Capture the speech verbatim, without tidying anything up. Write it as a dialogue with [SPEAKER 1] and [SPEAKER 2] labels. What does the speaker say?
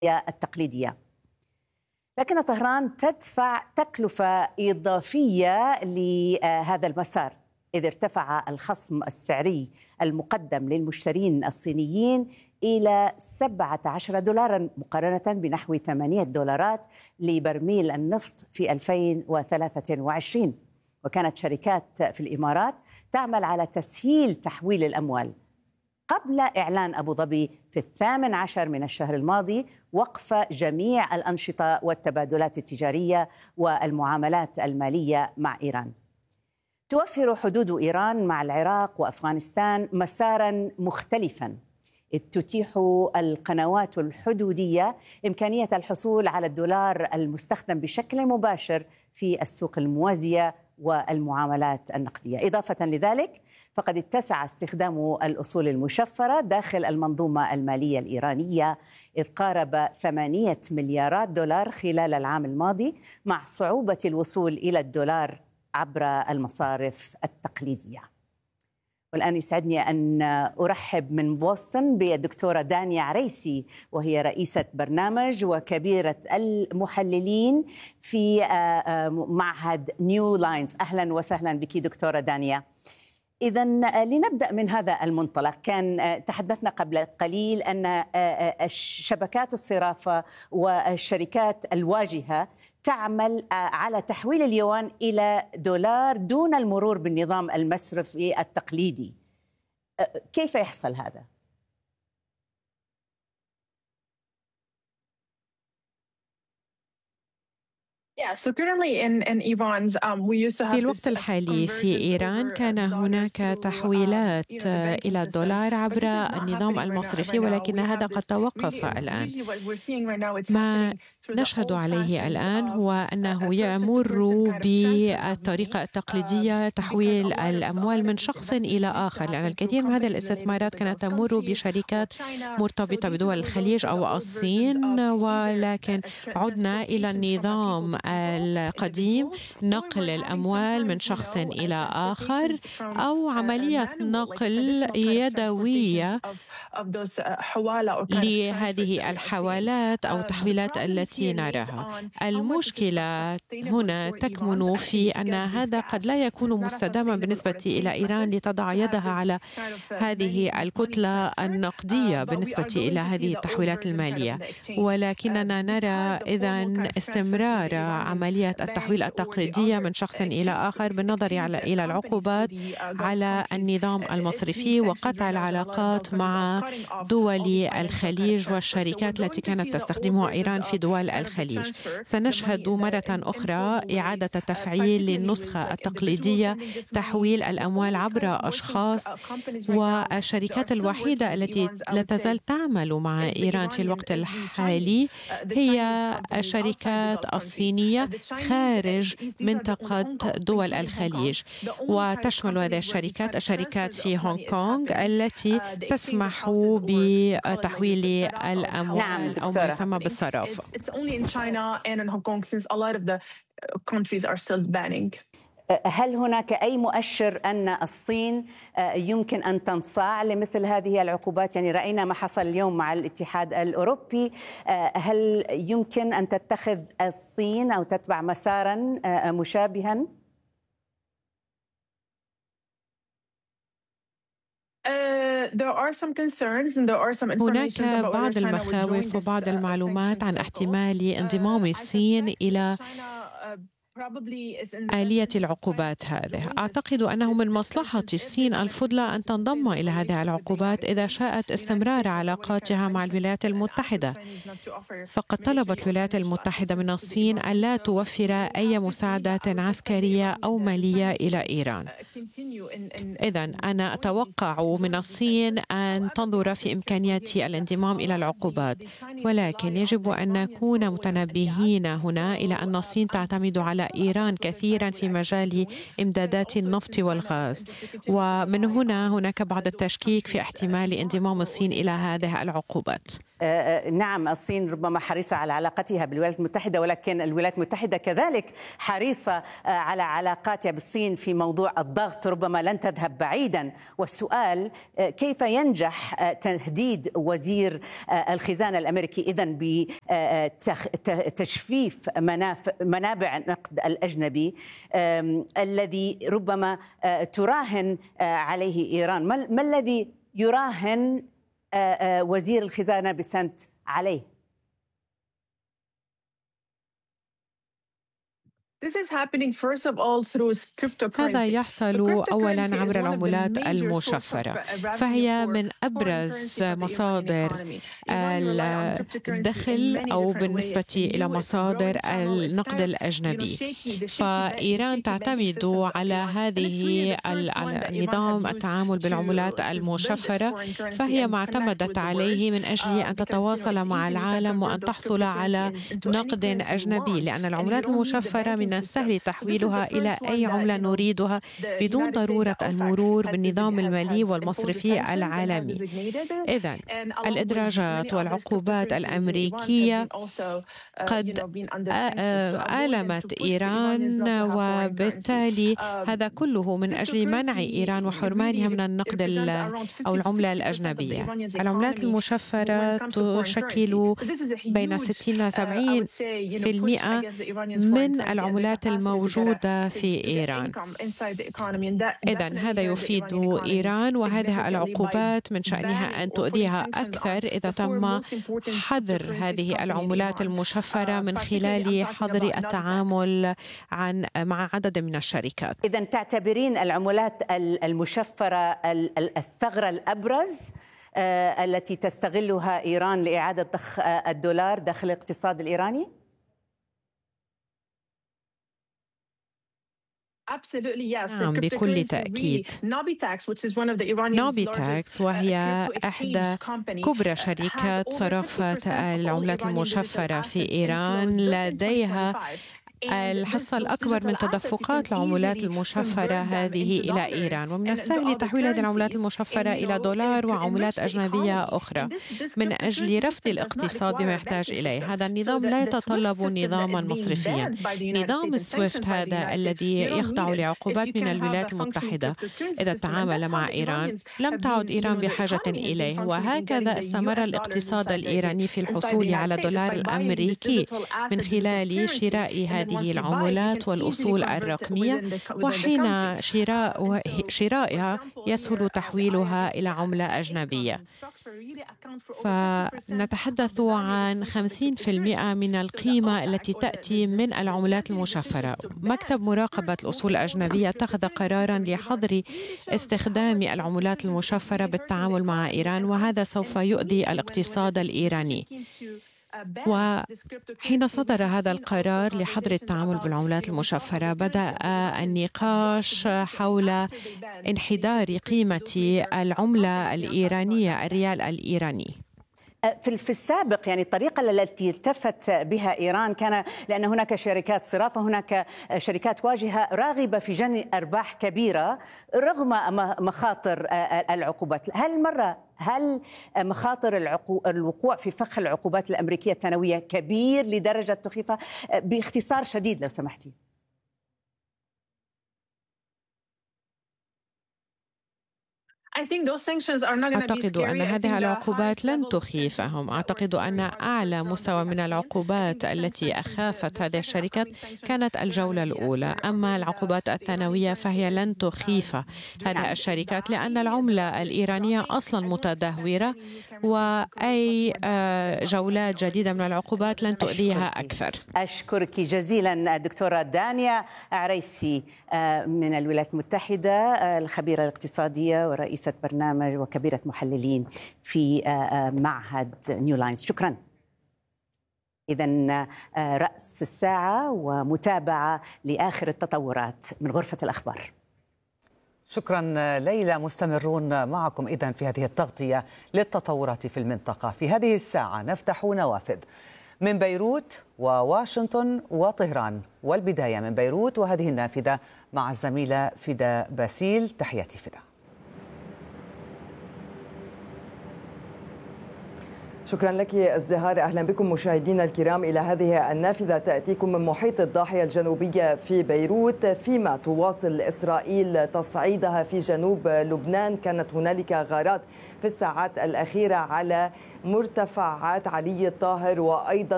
[SPEAKER 1] التقليدية. لكن طهران تدفع تكلفة إضافية لهذا المسار، إذ ارتفع الخصم السعري المقدم للمشترين الصينيين إلى سبعة عشر دولاراً مقارنة بنحو ثمانية دولارات لبرميل النفط في ألفين وثلاثة وعشرين. وكانت شركات في الإمارات تعمل على تسهيل تحويل الأموال قبل إعلان أبو ظبي في الثامن عشر من الشهر الماضي وقف جميع الأنشطة والتبادلات التجارية والمعاملات المالية مع إيران. توفر حدود إيران مع العراق وأفغانستان مساراً مختلفاً، إذ تتيح القنوات الحدودية إمكانية الحصول على الدولار المستخدم بشكل مباشر في السوق الموازية والمعاملات النقدية. إضافة لذلك فقد اتسع استخدام الأصول المشفرة داخل المنظومة المالية الإيرانية، إذ قارب ثمانية مليارات دولار خلال العام الماضي، مع صعوبة الوصول إلى الدولار عبر المصارف التقليدية. والآن يسعدني أن أرحب من بوسطن بالدكتورة دانيا عريسي، وهي رئيسة برنامج وكبيرة المحللين في معهد نيو لاينز. أهلا وسهلا بك دكتورة دانيا. إذا لنبدأ من هذا المنطلق. كان تحدثنا قبل قليل أن شبكات الصرافة والشركات الواجهة تعمل على تحويل اليوان إلى دولار دون المرور بالنظام المصرفي التقليدي. كيف يحصل هذا؟
[SPEAKER 2] في الوقت الحالي في إيران كان هناك تحويلات إلى الدولار عبر النظام المصرفي، ولكن هذا قد توقف الآن. ما نشهد عليه الآن هو أنه يمر بالطريقة التقليدية تحويل الأموال من شخص إلى آخر، لأن الكثير من هذه الاستثمارات كانت تمر بشركات مرتبطة بدول الخليج أو الصين، ولكن عدنا إلى النظام القديم، نقل الأموال من شخص إلى آخر أو عملية نقل يدوية لهذه الحوالات أو التحويلات التي نراها. المشكلة هنا تكمن في أن هذا قد لا يكون مستداما بالنسبة إلى إيران لتضع يدها على هذه الكتلة النقدية بالنسبة إلى هذه التحويلات المالية، ولكننا نرى إذن استمرار عملية التحويل التقليدية من شخص إلى آخر بالنظر على إلى العقوبات على النظام المصرفي وقطع العلاقات مع دول الخليج والشركات التي كانت تستخدمها إيران في دول الخليج. سنشهد مرة أخرى إعادة تفعيل للنسخة التقليدية، تحويل الأموال عبر أشخاص، والشركات الوحيدة التي لا تزال تعمل مع إيران في الوقت الحالي هي الشركات الصينية خارج منطقة دول الخليج، وتشمل هذه الشركات الشركات في هونغ كونغ التي تسمح بتحويل الأموال.
[SPEAKER 1] نعم
[SPEAKER 2] أو ما يسمى بالصرافة.
[SPEAKER 1] هل هناك أي مؤشر أن الصين يمكن أن تنصاع لمثل هذه العقوبات؟ يعني رأينا ما حصل اليوم مع الاتحاد الأوروبي. هل يمكن أن تتخذ الصين أو تتبع مسارا مشابها؟
[SPEAKER 2] هناك بعض المخاوف وبعض المعلومات عن احتمال انضمام الصين إلى آلية العقوبات هذه. أعتقد أنه من مصلحة الصين الفضلى أن تنضم إلى هذه العقوبات إذا شاءت استمرار علاقاتها مع الولايات المتحدة. فقد طلبت الولايات المتحدة من الصين ألا توفر أي مساعدات عسكرية أو مالية إلى إيران. إذن أنا أتوقع من الصين أن تنظر في إمكانية الانضمام إلى العقوبات، ولكن يجب أن نكون متنبهين هنا إلى أن الصين تعتمد على إيران كثيرا في مجال إمدادات النفط والغاز، ومن هنا هناك بعض التشكيك في احتمال انضمام الصين إلى هذه العقوبات.
[SPEAKER 1] نعم، الصين ربما حريصة على علاقتها بالولايات المتحدة، ولكن الولايات المتحدة كذلك حريصة على علاقاتها بالصين في موضوع الضغط، ربما لن تذهب بعيدا. والسؤال كيف ينجح تهديد وزير الخزانة الأمريكي إذن بتجفيف منابع النقد الأجنبي الذي ربما تراهن عليه إيران؟ ما الذي يراهن وزير الخزانة بسنت عليه؟
[SPEAKER 2] هذا يحصل أولاً عبر العملات المشفرة، فهي من أبرز مصادر الدخل أو بالنسبة إلى مصادر النقد الأجنبي. فإيران تعتمد على هذه النظام التعامل بالعملات المشفرة، فهي ما اعتمدت عليه من أجل أن تتواصل مع العالم وأن تحصل على نقد أجنبي، لأن العملات المشفرة من السهل تحويلها إلى أي عملة نريدها بدون ضرورة المرور بالنظام المالي والمصرفي العالمي. إذن الإدراجات والعقوبات الأمريكية قد آلمت إيران، وبالتالي هذا كله من أجل منع إيران وحرمانها من النقد أو العملة الأجنبية. العملات المشفرة تشكل بين ستين إلى سبعين بالمئة من العملات الموجودة في إيران. إذن هذا يفيد إيران، وهذه العقوبات من شأنها أن تؤذيها أكثر إذا تم حظر هذه العملات المشفرة من خلال حظر التعامل عن مع عدد من الشركات.
[SPEAKER 1] إذن تعتبرين العملات المشفرة الثغرة الأبرز التي تستغلها إيران لإعادة ضخ الدولار داخل الاقتصاد الإيراني؟
[SPEAKER 2] نعم، بكل تأكيد. نوبي تاكس وهي إحدى كبرى شركات صرافة العملات المشفرة في إيران، لديها الحصة الأكبر من تدفقات العملات المشفرة هذه إلى إيران، ومن السهل تحويل هذه العملات المشفرة إلى دولار وعملات أجنبية أخرى من أجل رفض الاقتصاد بما يحتاج إليه. هذا النظام لا يتطلب نظاما مصرفيا. نظام السويفت هذا الذي يخضع لعقوبات من الولايات المتحدة إذا تعامل مع إيران لم تعد إيران بحاجة إليه، وهكذا استمر الاقتصاد الإيراني في الحصول على دولار الأمريكي من خلال شراء هذه العملات والأصول الرقمية، وحين شراء شرائها يسهل تحويلها إلى عملة أجنبية. فنتحدث عن خمسين بالمئة من القيمة التي تأتي من العملات المشفرة. مكتب مراقبة الأصول الأجنبية اتخذ قراراً لحظر استخدام العملات المشفرة بالتعامل مع إيران، وهذا سوف يؤذي الاقتصاد الإيراني. وحين صدر هذا القرار لحظر التعامل بالعملات المشفرة، بدأ النقاش حول انحدار قيمة العملة الإيرانية، الريال الإيراني.
[SPEAKER 1] في السابق يعني الطريقة التي التفت بها إيران كان لأن هناك شركات صرافة، هناك شركات واجهة راغبة في جني أرباح كبيرة رغم مخاطر العقوبات. هل مرة هل مخاطر الوقوع في فخ العقوبات الأمريكية الثانوية كبير لدرجة تخيفها؟ باختصار شديد لو سمحتي.
[SPEAKER 2] أعتقد أن هذه العقوبات لن تخيفهم. أعتقد أن أعلى مستوى من العقوبات التي أخافت هذه الشركات كانت الجولة الأولى، أما العقوبات الثانوية فهي لن تخيف هذه الشركات لأن العملة الإيرانية أصلا متدهورة، وأي جولات جديدة من العقوبات لن تؤذيها أكثر.
[SPEAKER 1] أشكرك جزيلا دكتورة دانيا عريسي من الولايات المتحدة، الخبيرة الاقتصادية ورئيسة برنامج وكبيرة محللين في معهد نيو لاينز. شكرا. إذن رأس الساعة ومتابعة لآخر التطورات من غرفة الأخبار.
[SPEAKER 3] شكرا ليلى. مستمرون معكم إذن في هذه التغطية للتطورات في المنطقة. في هذه الساعة نفتح نوافذ من بيروت وواشنطن وطهران، والبداية من بيروت وهذه النافذة مع الزميلة فدا باسيل. تحياتي فدا.
[SPEAKER 4] شكرا لك الزهار. أهلا بكم مشاهدينا الكرام إلى هذه النافذة تأتيكم من محيط الضاحية الجنوبية في بيروت، فيما تواصل إسرائيل تصعيدها في جنوب لبنان. كانت هنالك غارات في الساعات الأخيرة على مرتفعات علي الطاهر وأيضا